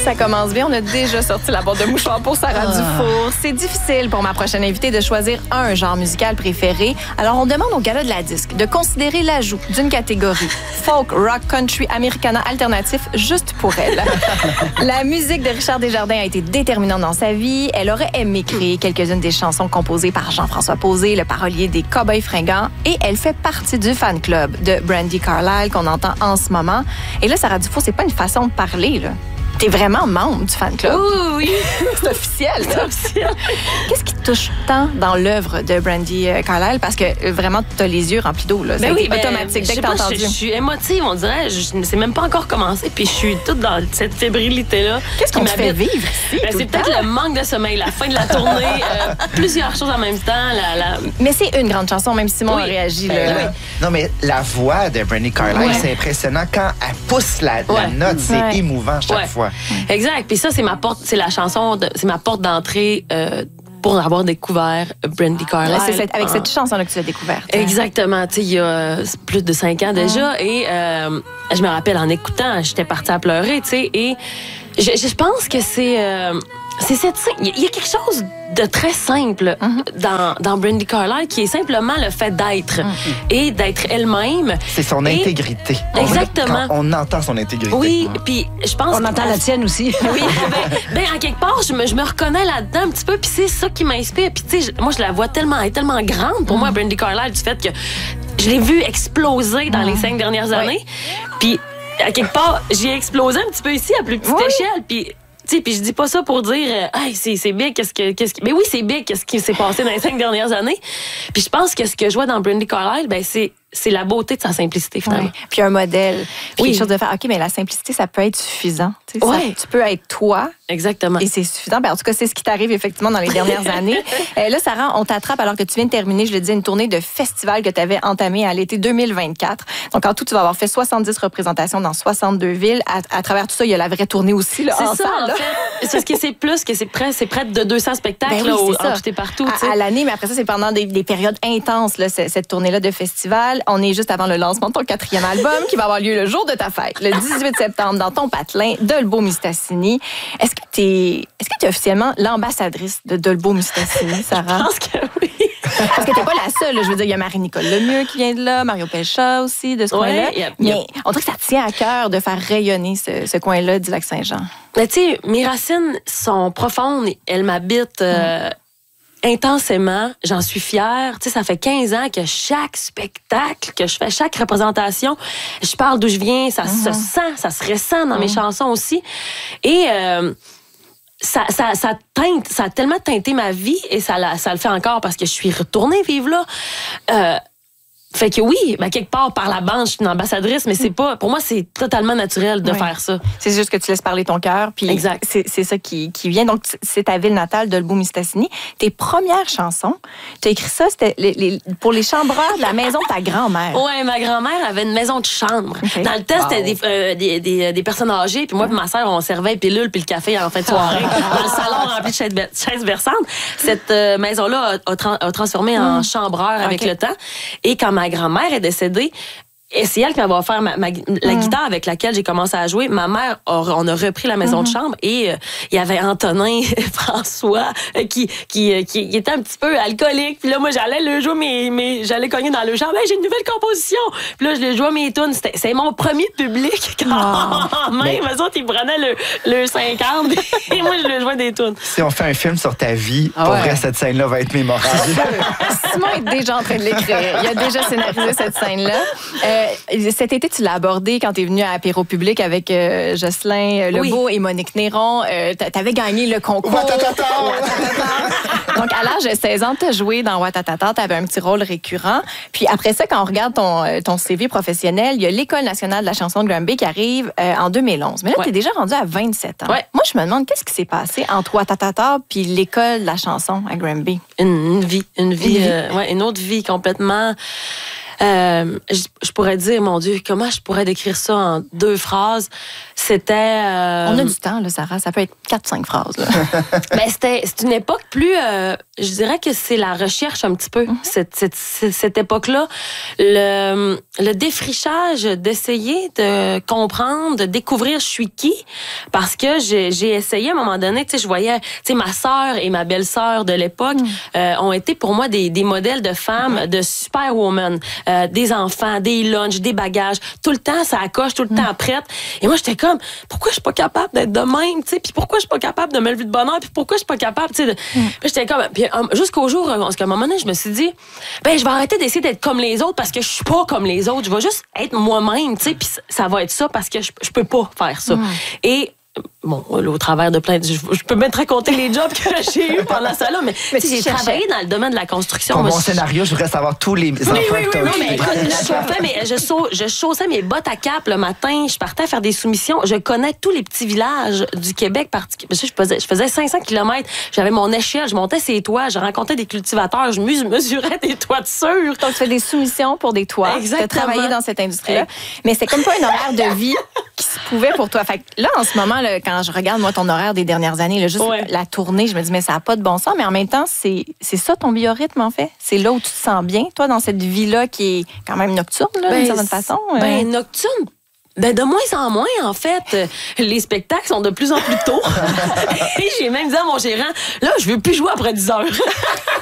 Ça commence bien. On a déjà sorti la boîte de mouchoirs pour Sarah Dufour. C'est difficile pour ma prochaine invitée de choisir un genre musical préféré. Alors, on demande au gala de la disque de considérer l'ajout d'une catégorie folk, rock, country, americana, alternatif, juste pour elle. La musique de Richard Desjardins a été déterminante dans sa vie. Elle aurait aimé créer quelques-unes des chansons composées par Jean-François Posé, le parolier des Cowboys fringants. Et elle fait partie du fan club de Brandi Carlile qu'on entend en ce moment. Et là, Sarah Dufour, c'est pas une façon de parler, là. T'es vraiment membre du fan club. Oui. C'est officiel. C'est officiel. Qu'est-ce qui te touche tant dans l'œuvre de Brandi Carlile? Parce que vraiment, t'as les yeux remplis d'eau. Là. C'est automatique dès que t'as entendu. Je suis émotive, on dirait. C'est même pas encore commencé. Puis je suis toute dans cette fébrilité-là. Qu'est-ce qu'on te fait vivre ici? C'est peut-être le manque de sommeil, la fin de la tournée, plusieurs choses en même temps. Mais c'est une grande chanson, même Simon a réagi. Là. Non, mais la voix de Brandi Carlile, c'est impressionnant. Quand elle pousse la note, c'est émouvant chaque fois. Exact. Puis ça, c'est ma porte, c'est la chanson, c'est ma porte d'entrée pour avoir découvert Brandi Carlile. C'est avec cette chanson-là que tu l'as découverte. Exactement. Tu sais, il y a plus de 5 ans déjà. Et je me rappelle, en écoutant, j'étais partie à pleurer, tu sais. Et je pense que c'est cette... Il y a quelque chose de très simple dans Brandi Carlile qui est simplement le fait d'être et d'être elle-même. C'est son intégrité. Exactement. On entend son intégrité. Oui, puis je pense... On entend la tienne aussi. Oui, ben en quelque part, je me reconnais là-dedans un petit peu, puis c'est ça qui m'inspire. Puis tu sais, moi, je la vois tellement, elle est tellement grande pour moi, Brandi Carlile, du fait que je l'ai vue exploser dans les 5 dernières années. Puis, à quelque part, j'ai explosé un petit peu ici, à plus petite échelle, puis... Tu sais, puis je dis pas ça pour dire hey, c'est big, mais oui, c'est big, qu'est-ce qui s'est passé dans les 5 dernières années. Puis je pense que ce que je vois dans Brandi Carlile, ben c'est la beauté de sa simplicité, finalement. Puis un modèle. Puis quelque chose de faire, OK, mais la simplicité, ça peut être suffisant. Tu peux être toi. Exactement. Et c'est suffisant. Ben, en tout cas, c'est ce qui t'arrive effectivement dans les dernières années. Là, Sarah, on t'attrape alors que tu viens de terminer, je le disais, une tournée de festival que tu avais entamée à l'été 2024. Donc, en tout, tu vas avoir fait 70 représentations dans 62 villes. À travers tout ça, il y a la vraie tournée aussi, là, en salle. En fait. C'est parce que c'est plus que c'est près de 200 spectacles en tout et partout. À l'année, mais après ça, c'est pendant des périodes intenses, là, cette tournée-là de festival. On est juste avant le lancement de ton 4e album qui va avoir lieu le jour de ta fête, le 18 septembre, dans ton patelin, Dolbeau-Mistassini. Est-ce que tu es officiellement l'ambassadrice de Dolbeau-Mistassini, Sarah? Je pense que oui. Parce que t'es pas la seule. Là. Je veux dire, il y a Marie-Nicole Lemieux qui vient de là, Mario Pelcha aussi, de ce coin-là. Mais on dirait que ça te tient à cœur de faire rayonner ce coin-là du Lac-Saint-Jean. Mais tu sais, mes racines sont profondes. Elles m'habitent intensément. J'en suis fière. Tu sais, ça fait 15 ans que chaque spectacle que je fais, chaque représentation, je parle d'où je viens. Ça se sent, ça se ressent dans mes chansons aussi. Et... Ça a tellement teinté ma vie et ça le fait encore parce que je suis retournée vivre là. Fait que oui, ben quelque part, par la bande, je suis une ambassadrice, mais c'est pas, pour moi, c'est totalement naturel de faire ça. C'est juste que tu laisses parler ton cœur, puis c'est ça qui vient. Donc, c'est ta ville natale, Dolbeau-Mistassini. Tes premières chansons, tu as écrit ça, c'était pour les chambreurs de la maison de ta grand-mère. Oui, ma grand-mère avait une maison de chambre. Okay. Dans le temps, c'était des personnes âgées, puis moi et ma sœur, on servait les pilules puis le café en fin de soirée dans le salon rempli de chaises berçantes. Cette maison-là a transformé en chambreur avec le temps. Et quand ma grand-mère est décédée, et c'est elle qui m'a offert la guitare avec laquelle j'ai commencé à jouer. Ma mère, on a repris la maison de chambre et il y avait Antonin François qui était un petit peu alcoolique. Puis là, moi, j'allais le jouer, j'allais cogner dans le champ. Ben, j'ai une nouvelle composition. Puis là, je le jouais mes tunes. C'est mon premier public quand même. Eux autres, ils prenaient le 50 et moi, je le jouais des tunes. Si on fait un film sur ta vie, pour vrai, cette scène-là va être mémorable. Simon est déjà en train de l'écrire. Il a déjà scénarisé cette scène-là. Cet été, tu l'as abordé quand tu es venu à Apéro Public avec Jocelyn Lebeau et Monique Néron. Tu avais gagné le concours. Ouattatata! Donc, à l'âge de 16 ans, tu as joué dans Ouattatata. Tu avais un petit rôle récurrent. Puis après ça, quand on regarde ton CV professionnel, il y a l'École nationale de la chanson de Granby qui arrive en 2011. Mais là, tu es déjà rendu à 27 ans. Ouais. Moi, je me demande, qu'est-ce qui s'est passé entre Ouattatata puis l'École de la chanson à Granby? Une autre vie complètement... Je pourrais dire, mon Dieu, comment je pourrais décrire ça en 2 phrases? C'était... On a du temps, là, Sarah. Ça peut être 4-5 phrases. Ben, c'est une époque plus... je dirais que c'est la recherche un petit peu, cette époque-là. Le défrichage, d'essayer de comprendre, de découvrir je suis qui. Parce que j'ai essayé à un moment donné, tu sais, je voyais, tu sais, ma sœur et ma belle-sœur de l'époque ont été pour moi des modèles de femmes, de superwoman, des enfants, des lunchs, des bagages, tout le temps ça accroche, tout le temps prête. Et moi j'étais comme, pourquoi je suis pas capable d'être de même, tu sais, puis pourquoi je suis pas capable de me lever de bonne heure, puis pourquoi je suis pas capable, tu sais. Puis j'étais comme, puis jusqu'au jour, parce qu'à un moment donné, je me suis dit, ben je vais arrêter d'essayer d'être comme les autres parce que je suis pas comme les autres, je vais juste être moi-même, tu sais, puis ça va être ça parce que je peux pas faire ça. Et bon, là, au travers de plein de... Je peux même te raconter les jobs que j'ai eus pendant ça, là, mais j'ai travaillé dans le domaine de la construction. Pour mon scénario, je voudrais savoir tous les enfants que tu as eu. Je chaussais mes bottes à cap le matin, je partais à faire des soumissions. Je connais tous les petits villages du Québec. Je faisais 500 km, j'avais mon échelle, je montais ces toits, je rencontrais des cultivateurs, je mesurais des toitures. Donc, tu fais des soumissions pour des toits. Tu as travaillé dans cette industrie-là. Mais c'est comme pas un horaire de vie qui se pouvait pour toi. Fait que là, en ce moment, là, quand je regarde, moi, ton horaire des dernières années, là, juste la tournée, je me dis, mais ça n'a pas de bon sens. Mais en même temps, c'est ça ton biorhythme, en fait? C'est là où tu te sens bien, toi, dans cette vie-là qui est quand même nocturne, là, d'une certaine façon? Nocturne. Ben, de moins en moins, en fait. Les spectacles sont de plus en plus tôt. Et j'ai même dit à mon gérant, là, je veux plus jouer après 10 heures.